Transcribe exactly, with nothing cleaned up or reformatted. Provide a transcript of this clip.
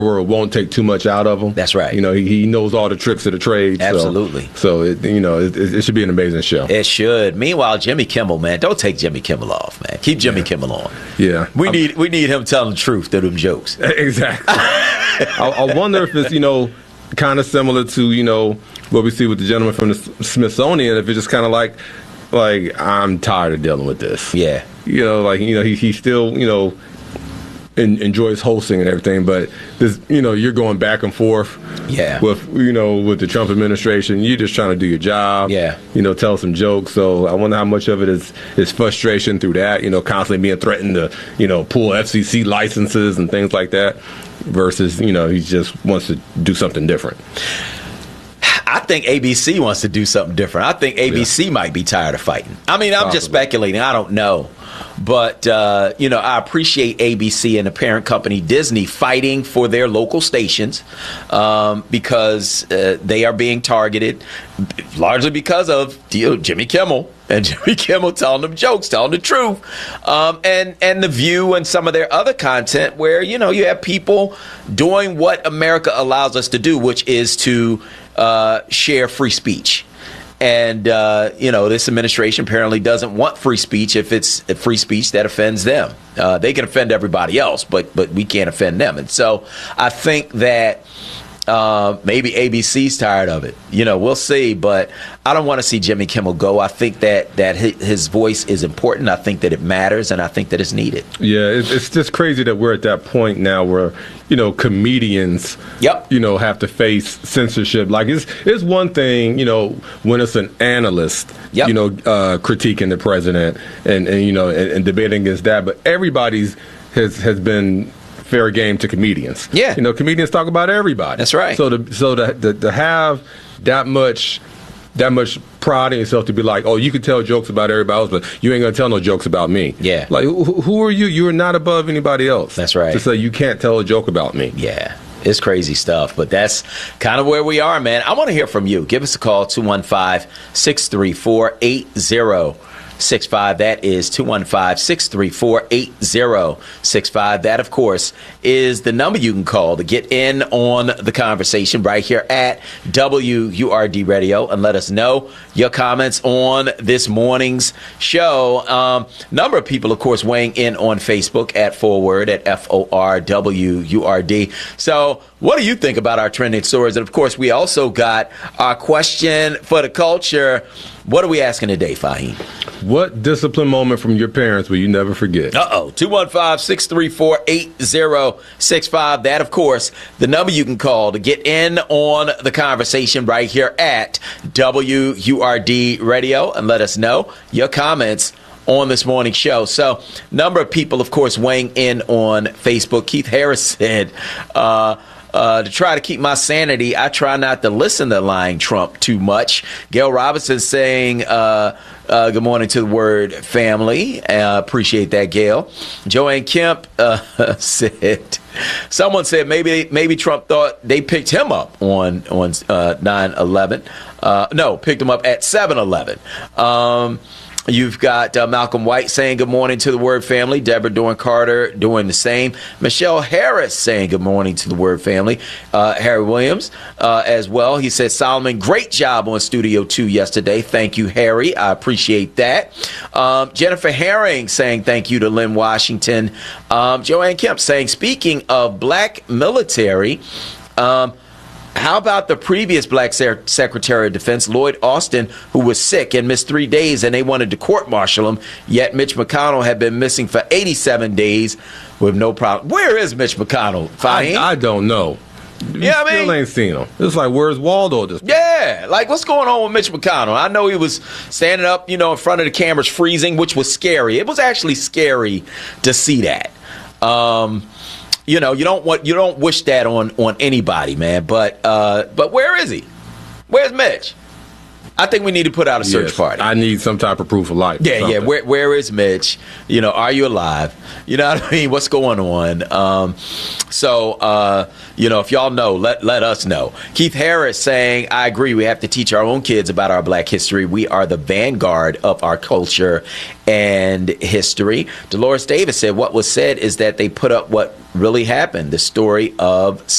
world won't take too much out of him. That's right. You know, he, he knows all the tricks of the trade. Absolutely. So, so it, you know, it, it should be an amazing show. It should. Meanwhile, Jimmy Kimmel, man, don't take Jimmy Kimmel off, man. Keep Jimmy yeah. Kimmel on. Yeah. We I'm, need we need him telling the truth to them jokes. Exactly. I, I wonder if it's, you know, kind of similar to, you know, what we see with the gentleman from the Smithsonian, if it's just kind of like, like, I'm tired of dealing with this. Yeah. You know, like, you know, he, he still, you know, en- enjoys hosting and everything, but this, you know, you're going back and forth. Yeah. With, you know, with the Trump administration, you're just trying to do your job. Yeah. You know, tell some jokes. So I wonder how much of it is, is frustration through that, you know, constantly being threatened to, you know, pull F C C licenses and things like that versus, you know, he just wants to do something different. I think A B C wants to do something different. I think A B C yeah. might be tired of fighting. I mean, I'm Possibly. just speculating. I don't know. But, uh, you know, I appreciate A B C and the parent company Disney fighting for their local stations um, because uh, they are being targeted largely because of you know, Jimmy Kimmel and Jimmy Kimmel telling them jokes, telling the truth, um, and, and The View and some of their other content where, you know, you have people doing what America allows us to do, which is to uh, share free speech. And, uh, you know, this administration apparently doesn't want free speech if it's a free speech that offends them. Uh, they can offend everybody else, but but we can't offend them. And so I think that uh, maybe A B C's tired of it. You know, we'll see. But I don't want to see Jimmy Kimmel go. I think that, that his voice is important. I think that it matters, and I think that it's needed. Yeah, it's, it's just crazy that we're at that point now where, you know, comedians, yep. you know, have to face censorship. Like, it's it's one thing, you know, when it's an analyst, yep. you know, uh, critiquing the president and, and you know, and, and debating against that. But everybody's has has been fair game to comedians. Yeah. You know, comedians talk about everybody. That's right. So to, so to, to, to have that much... that much pride in yourself to be like, oh, you can tell jokes about everybody else, but you ain't gonna tell no jokes about me. Yeah. Like, who, who are you? You are not above anybody else. That's right. To say you can't tell a joke about me. Yeah. It's crazy stuff, but that's kind of where we are, man. I want to hear from you. Give us a call, two one five, six three four, eight zero six five. That is two one five, six three four, eight zero six five. That, of course, is the number you can call to get in on the conversation right here at W U R D Radio and let us know your comments on this morning's show. Um, number of people, of course, weighing in on Facebook at Forward, at F O R W U R D. So what do you think about our trending stories? And, of course, we also got our question for the culture. What are we asking today, Fahim? What discipline moment from your parents will you never forget? Uh-oh. two one five, six three four, eight zero six five. That, of course, the number you can call to get in on the conversation right here at W U R D Radio and let us know your comments on this morning's show. So, number of people, of course, weighing in on Facebook. Keith Harris said, uh, Uh, to try to keep my sanity, I try not to listen to lying Trump too much. Gail Robinson saying, uh, uh, good morning to the word family. Uh, appreciate that, Gail. Joanne Kemp uh, said, someone said maybe maybe Trump thought they picked him up on, on uh, nine eleven. Uh, no, picked him up at seven eleven. Um You've got uh, Malcolm White saying good morning to the Word family. Deborah Dorn Carter doing the same. Michelle Harris saying good morning to the Word family. Uh, Harry Williams uh, as well. He said, Solomon, great job on Studio two yesterday. Thank you, Harry. I appreciate that. Um, Jennifer Herring saying thank you to Lynn Washington. Um, Joanne Kemp saying, speaking of black military, um, how about the previous black Secretary of Defense, Lloyd Austin, who was sick and missed three days and they wanted to court-martial him, yet Mitch McConnell had been missing for eighty-seven days with no problem. Where is Mitch McConnell, Fahim? I, I don't know. We yeah, I still mean, ain't seen him. It's like, where's Waldo? This yeah, like, what's going on with Mitch McConnell? I know he was standing up, you know, in front of the cameras freezing, which was scary. It was actually scary to see that. Um... You know, you don't want you don't wish that on, on anybody, man. But uh, but where is he? Where's Mitch? I think we need to put out a search yes, party. I need some type of proof of life. Yeah, yeah. Where where is Mitch? You know, are you alive? You know what I mean? What's going on? Um, so, uh, you know, if y'all know, let let us know. Keith Harris saying, I agree. We have to teach our own kids about our Black history. We are the vanguard of our culture and history. Dolores Davis said, what was said is that they put up what really happened, the story of